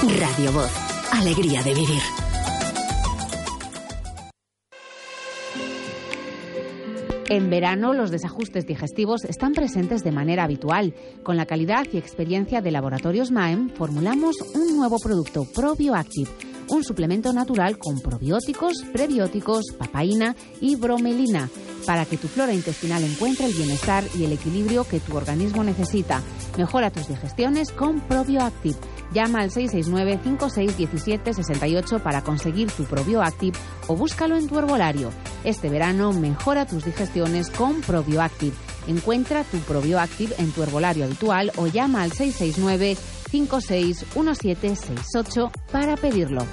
Radio Voz. Alegría de vivir. En verano, los desajustes digestivos están presentes de manera habitual. Con la calidad y experiencia de Laboratorios Maem, formulamos un nuevo producto, ProbioActive, un suplemento natural con probióticos, prebióticos, papaína y bromelina, para que tu flora intestinal encuentre el bienestar y el equilibrio que tu organismo necesita. Mejora tus digestiones con ProbioActive. Llama al 669-5617-68 para conseguir tu ProbioActive o búscalo en tu herbolario. Este verano mejora tus digestiones con ProbioActive. Encuentra tu ProbioActive en tu herbolario habitual o llama al 669-561768 para pedirlo.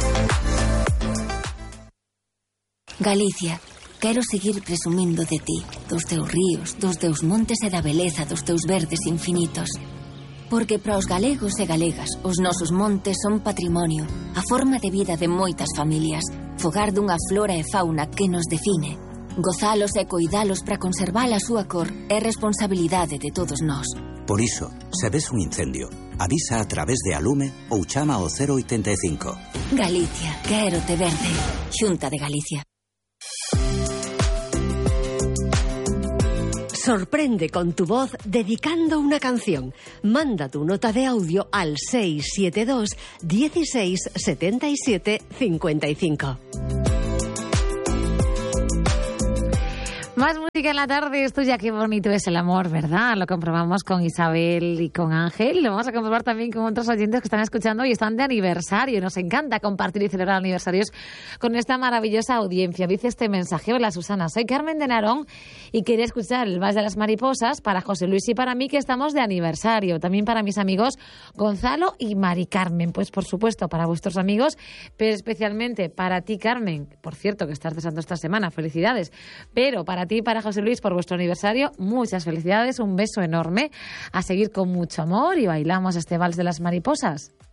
Galicia, quero seguir presumindo de ti, dos teus ríos, dos teus montes e da beleza dos teus verdes infinitos. Porque para os galegos e galegas, os nosos montes son patrimonio, a forma de vida de moitas familias, fogar dunha flora e fauna que nos define. Gozalos e coidalos para conservar a súa cor é responsabilidade de todos nós. Por iso, se ves un incendio, avisa a través de Alume ou chama ao 085. Galicia, quero te verde. Xunta de Galicia. Sorprende con tu voz dedicando una canción. Manda tu nota de audio al 672 16 77 55. Más música en la tarde. Esto ya qué bonito es el amor, ¿verdad? Lo comprobamos con Isabel y con Ángel. Lo vamos a comprobar también con otros oyentes que están escuchando y están de aniversario. Nos encanta compartir y celebrar aniversarios con esta maravillosa audiencia. Dice este mensaje: hola Susana, soy Carmen de Narón y quería escuchar el Vals de las Mariposas para José Luis y para mí, que estamos de aniversario. También para mis amigos Gonzalo y Mari Carmen. Pues por supuesto para vuestros amigos, pero especialmente para ti, Carmen. Por cierto, que estás cesando esta semana. Felicidades. Pero para ti y para José Luis, por vuestro aniversario, muchas felicidades, un beso enorme, a seguir con mucho amor y bailamos este Vals de las Mariposas.